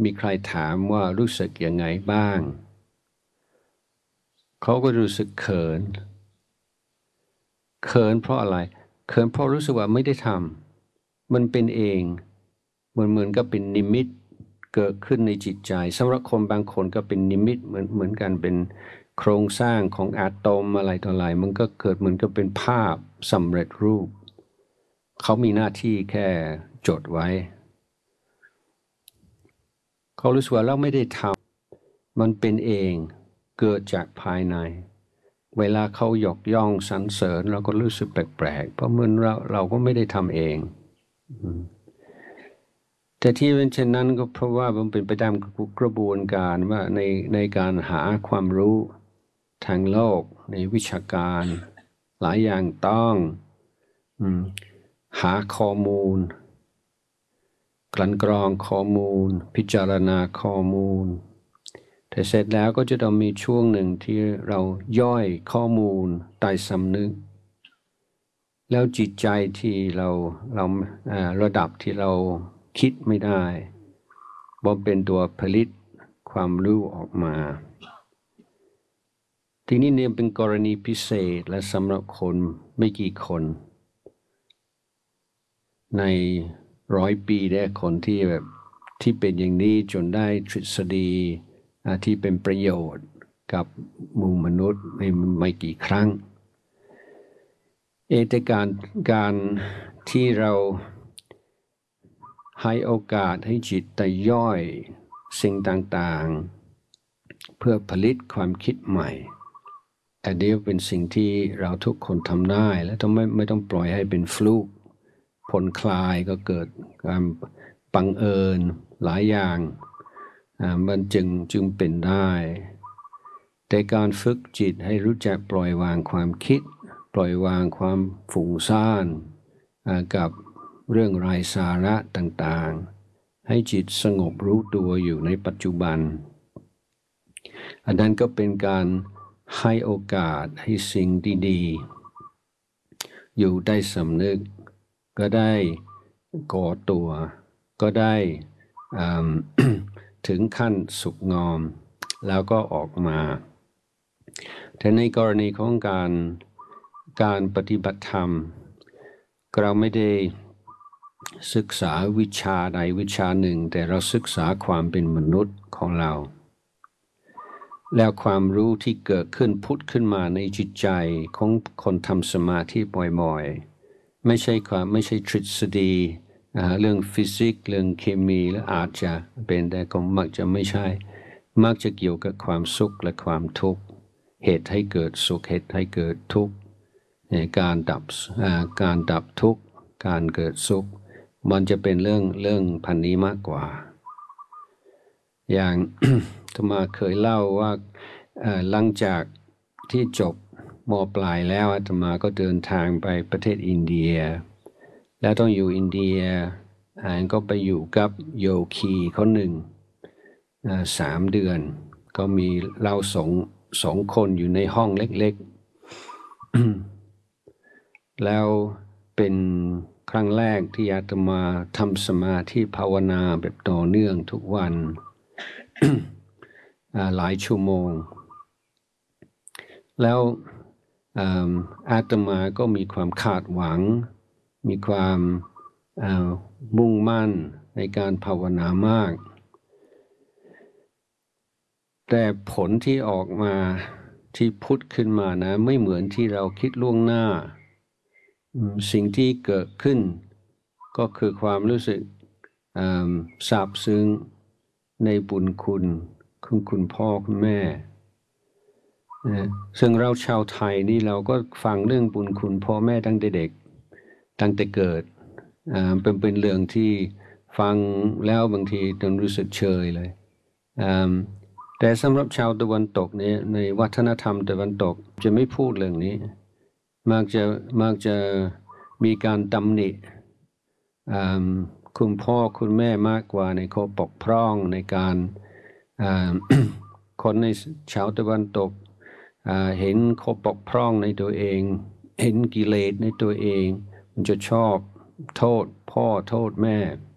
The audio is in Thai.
มีใครถามว่ารู้สึกยังไงบ้างเขาก็รู้สึกเขินเพราะอะไรเขินเพราะรู้สึกว่าไม่ได้ทำมันเป็นเองเหมือนกับเป็นนิมิตเกิดขึ้นในจิตใจสำหรับคนบางคนก็เป็นนิมิตเหมือนกันเป็นโครงสร้างของอะตอมอะไรต่ออะไรมันก็เกิดเหมือนกับเป็นภาพสำเร็จรูปเขามีหน้าที่แค่จดไว้เขารู้สึกว่าเราไม่ได้ทำมันเป็นเองเกิดจากภายในเวลาเขายกย่องสรรเสริญเราก็รู้สึกแปลกๆเพราะเหมือนเราก็ไม่ได้ทำเองแต่ที่เป็นเช่นนั้นก็เพราะว่ามันเป็นไปตามกระบวนการว่าในการหาความรู้ทางโลกในวิชาการหลายอย่างต้องหาข้อมูลกลั่นกรองข้อมูลพิจารณาข้อมูลแต่เสร็จแล้วก็จะต้องมีช่วงหนึ่งที่เราย่อยข้อมูลใต้สำนึกแล้วจิตใจที่เราระดับที่เราคิดไม่ได้บ่เป็นตัวผลิตความรู้ออกมาทีนี้เนี่ยเป็นกรณีพิเศษและสำหรับคนไม่กี่คนใน100 ปีได้คนที่แบบที่เป็นอย่างนี้จนได้ทฤษฎีที่เป็นประโยชน์กับหมู่มนุษย์ไม่กี่ครั้งแต่การที่เราให้โอกาสให้จิตแต่ย่อยสิ่งต่างๆเพื่อผลิตความคิดใหม่อันนี้เป็นสิ่งที่เราทุกคนทำได้และไม่ต้องปล่อยให้เป็นฟลุกผลคลายก็เกิดการบังเอิญหลายอย่างมันจึงเป็นได้แต่การฝึกจิตให้รู้จักปล่อยวางความคิดปล่อยวางความฟุ้งซ่านกับเรื่องไร้สาระต่างๆให้จิตสงบรู้ตัวอยู่ในปัจจุบันอันนั้นก็เป็นการให้โอกาสให้สิ่งดีๆอยู่ได้สำนึกก็ได้ก่อตัวก็ได้ถึงขั้นสุกงอมแล้วก็ออกมาแต่ในกรณีของการปฏิบัติธรรมเราไม่ได้ศึกษาวิชาใดวิชาหนึ่งแต่เราศึกษาความเป็นมนุษย์ของเราแล้วความรู้ที่เกิดขึ้นพุทธขึ้นมาในจิตใจของคนทำสมาธิบ่อยๆไม่ใช่ทฤษฎีเรื่องฟิสิกส์เรื่องเคมีและอาจจะเป็นแต่ก็มักจะไม่ใช่มักจะเกี่ยวกับความสุขและความทุกข์เหตุให้เกิดสุขเหตุให้เกิดทุกข์การดับทุกข์การเกิดสุขมันจะเป็นเรื่องพันนี้มากกว่าอย่าง อาตมาเคยเล่าว่าหลังจากที่จบม.ปลายแล้วอาตมาก็เดินทางไปประเทศอินเดียแล้วต้องอยู่อินเดียก็ไปอยู่กับโยคีคนหนึ่ง3 เดือนก็มีเราสองคนอยู่ในห้องเล็กๆ แล้วเป็นครั้งแรกที่อาตมาทำสมาธิภาวนาแบบต่อเนื่องทุกวัน หลายชั่วโมงแล้วอาตมาก็มีความคาดหวังมีความมุ่งมั่นในการภาวนามากแต่ผลที่ออกมาที่พุทธขึ้นมานะไม่เหมือนที่เราคิดล่วงหน้าสิ่งที่เกิดขึ้นก็คือความรู้สึกซาบซึ้งในบุญคุณของคุณพ่อคุณแม่ซึ่งเราชาวไทยนี่เราก็ฟังเรื่องบุญคุณพ่อแม่ตั้งแต่เด็กตั้งแต่เกิดเป็นเรื่องที่ฟังแล้วบางทีจนรู้สึกเชยเลยแต่สำหรับชาวตะวันตกเนี่ยในวัฒนธรรมตะวันตกจะไม่พูดเรื่องนี้มักจะมีการตำหนิคุณพ่อคุณแม่มากกว่าในข้อบกพร่องในการ คนในชาวตะวันตกเห็นข้อบกพร่องในตัวเองเห็นกิเลสในตัวเองมันจะชอบโทษพ่อโทษแม่